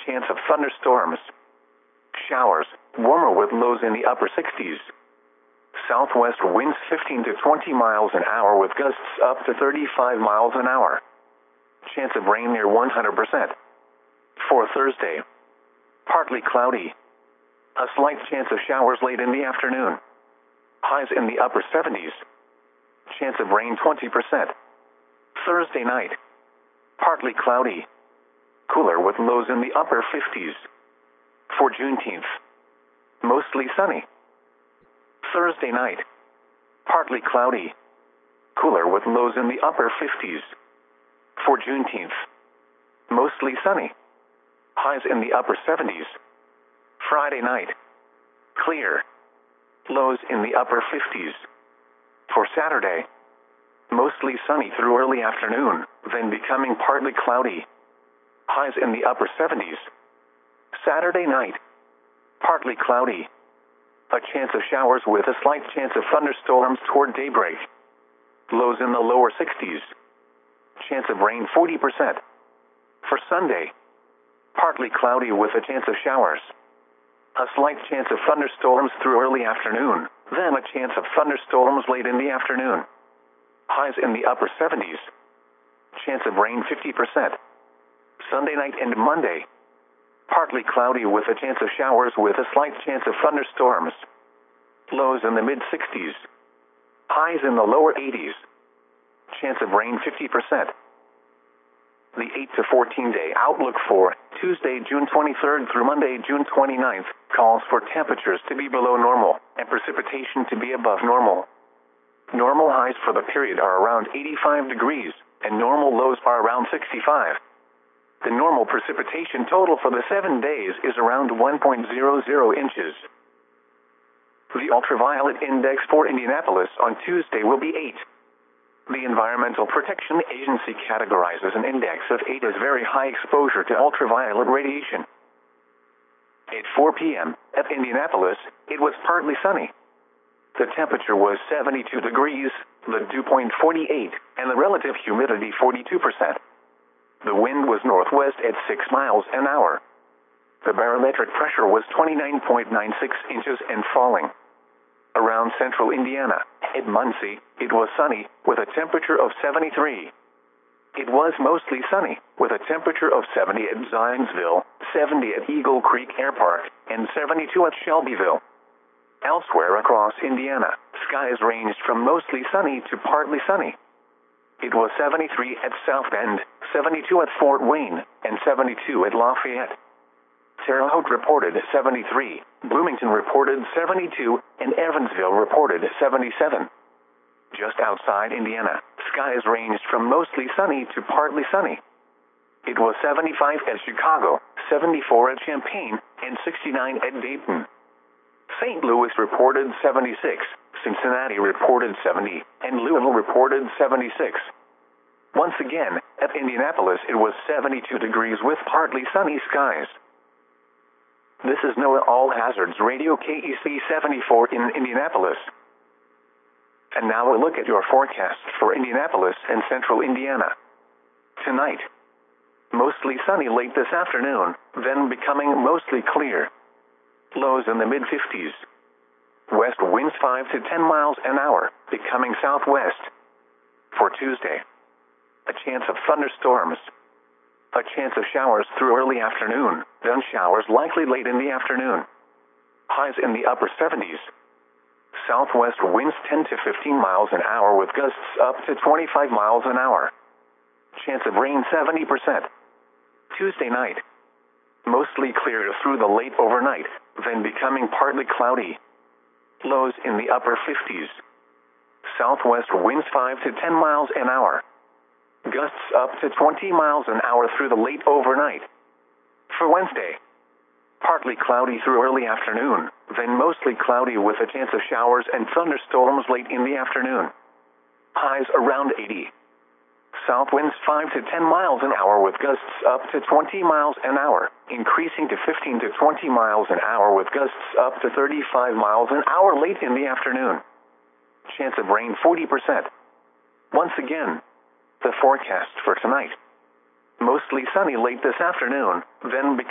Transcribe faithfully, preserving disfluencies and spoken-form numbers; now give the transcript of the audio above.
chance of thunderstorms. Showers, warmer with lows in the upper sixties. Southwest winds fifteen to twenty miles an hour with gusts up to thirty-five miles an hour. Chance of rain near one hundred percent. For Thursday, partly cloudy. A slight chance of showers late in the afternoon. Highs in the upper seventies. Chance of rain twenty percent. Thursday night, partly cloudy. Cooler with lows in the upper fifties. For Juneteenth, mostly sunny. Thursday night, partly cloudy. Cooler with lows in the upper fifties. For Juneteenth, mostly sunny. Highs in the upper seventies. Friday night, clear. Lows in the upper fifties. For Saturday, mostly sunny through early afternoon, then becoming partly cloudy. Highs in the upper seventies. Saturday night, partly cloudy. A chance of showers with a slight chance of thunderstorms toward daybreak. Lows in the lower sixties. Chance of rain forty percent. For Sunday, partly cloudy with a chance of showers. A slight chance of thunderstorms through early afternoon, then a chance of thunderstorms late in the afternoon. Highs in the upper seventies. Chance of rain fifty percent. Sunday night and Monday, partly cloudy with a chance of showers with a slight chance of thunderstorms. Lows in the mid-sixties. Highs in the lower eighties. Chance of rain fifty percent. The eight to fourteen day outlook for Tuesday, June twenty-third through Monday, June twenty-ninth, calls for temperatures to be below normal and precipitation to be above normal. Normal highs for the period are around eighty-five degrees, and normal lows are around sixty-five. The normal precipitation total for the seven days is around one point zero zero inches. The ultraviolet index for Indianapolis on Tuesday will be eight. The Environmental Protection Agency categorizes an index of eight as very high exposure to ultraviolet radiation. At four p m at Indianapolis, it was partly sunny. The temperature was seventy-two degrees, the dew point forty-eight, and the relative humidity forty-two percent. The wind was northwest at six miles an hour. The barometric pressure was twenty-nine point nine six inches and falling. Around central Indiana, at Muncie, it was sunny, with a temperature of seventy-three. It was mostly sunny, with a temperature of seventy at Zionsville, seventy at Eagle Creek Air Park, and seventy-two at Shelbyville. Elsewhere across Indiana, skies ranged from mostly sunny to partly sunny. It was seventy-three at South Bend, seventy-two at Fort Wayne, and seventy-two at Lafayette. Terre Haute reported seventy-three, Bloomington reported seventy-two, and Evansville reported seventy-seven. Just outside Indiana, skies ranged from mostly sunny to partly sunny. It was seventy-five at Chicago, seventy-four at Champaign, and sixty-nine at Dayton. Saint Louis reported seventy-six, Cincinnati reported seventy, and Louisville reported seventy-six. Once again, at Indianapolis it was seventy-two degrees with partly sunny skies. This is NOAA All Hazards Radio K E C seventy-four in Indianapolis. And now a look at your forecast for Indianapolis and central Indiana. Tonight, mostly sunny late this afternoon, then becoming mostly clear. Lows in the mid-fifties. West winds five to ten miles an hour, becoming southwest. For Tuesday, a chance of thunderstorms. A chance of showers through early afternoon, then showers likely late in the afternoon. Highs in the upper seventies. Southwest winds ten to fifteen miles an hour with gusts up to twenty-five miles an hour. Chance of rain seventy percent. Tuesday night, mostly clear through the late overnight, then becoming partly cloudy. Lows in the upper fifties. Southwest winds five to ten miles an hour. Gusts up to twenty miles an hour through the late overnight. For Wednesday, partly cloudy through early afternoon, then mostly cloudy with a chance of showers and thunderstorms late in the afternoon. Highs around eighty. South winds five to ten miles an hour with gusts up to twenty miles an hour, increasing to fifteen to twenty miles an hour with gusts up to thirty-five miles an hour late in the afternoon. Chance of rain forty percent. Once again, the forecast for tonight. Mostly sunny late this afternoon, then